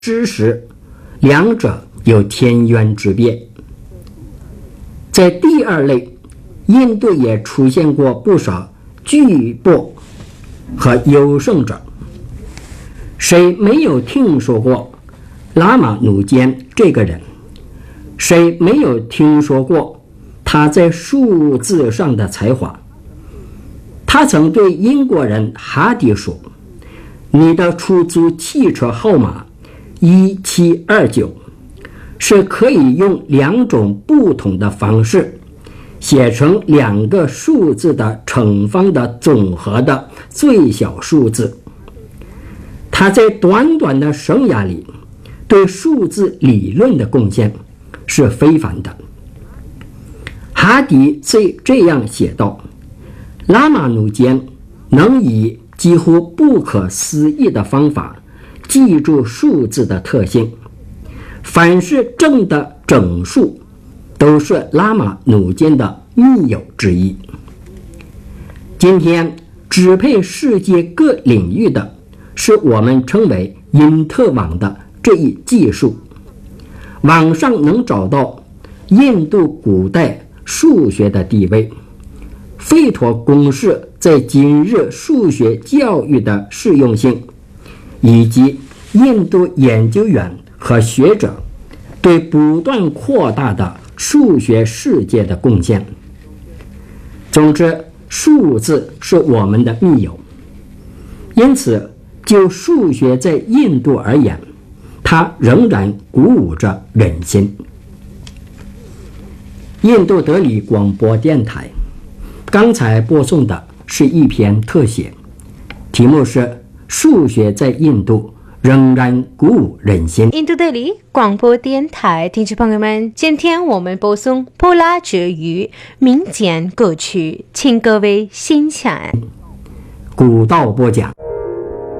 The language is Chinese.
知识，两者有天渊之别。在第二类，印度也出现过不少巨擘和优胜者。谁没有听说过拉玛努坚这个人？谁没有听说过他在数字上的才华？他曾对英国人哈迪说：“你的出租汽车号码1729是可以用2种不同的方式写成2个数字的乘方的总和的最小数字。”他在短短的生涯里对数字理论的贡献是非凡的。哈迪这样写道：拉玛努坚能以几乎不可思议的方法记住数字的特性，凡是正的整数都是拉玛努坚的密友之一。今天支配世界各领域的是我们称为因特网的这一技术。网上能找到印度古代数学的地位，费陀公式在今日数学教育的适用性，以及印度研究员和学者对不断扩大的数学世界的贡献。总之，数字是我们的密友。因此，就数学在印度而言，它仍然鼓舞着人心。印度德里广播电台刚才播送的是一篇特写，题目是数学在印度仍然鼓舞人心。 印度德里广播电台听众朋友们，今天我们播送波拉之语民间歌曲，请各位欣赏。 古道播讲。